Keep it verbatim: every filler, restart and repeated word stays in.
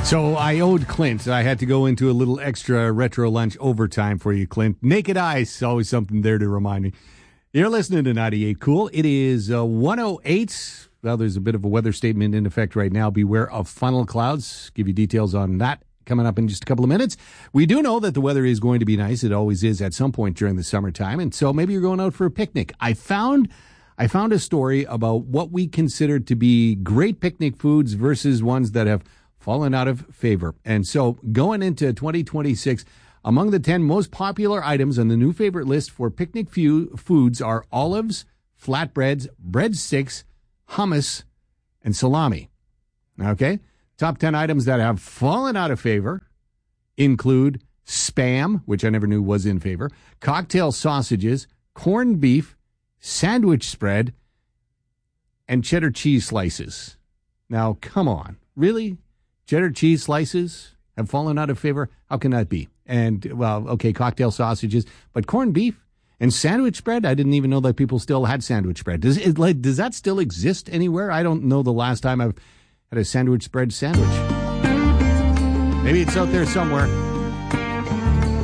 So I owed Clint. I had to go into a little extra retro lunch overtime for you, Clint. Naked Ice, always something there to remind me. You're listening to ninety-eight Cool. It is uh, one oh eight. Well, there's a bit of a weather statement in effect right now. Beware of funnel clouds. Give you details on that coming up in just a couple of minutes. We do know that the weather is going to be nice. It always is at some point during the summertime. And so maybe you're going out for a picnic. I found I found a story about what we consider to be great picnic foods versus ones that have fallen out of favor. And so going into twenty twenty-six, among the ten most popular items on the new favorite list for picnic few foods are olives, flatbreads, breadsticks, hummus, and salami. Okay? Top ten items that have fallen out of favor include Spam, which I never knew was in favor, cocktail sausages, corned beef, sandwich spread, and cheddar cheese slices. Now, come on. Really? Cheddar cheese slices have fallen out of favor? How can that be? And, well, okay, cocktail sausages, but corned beef and sandwich spread? I didn't even know that people still had sandwich spread. Does it, like, does that still exist anywhere? I don't know the last time I've had a sandwich spread sandwich. Maybe it's out there somewhere.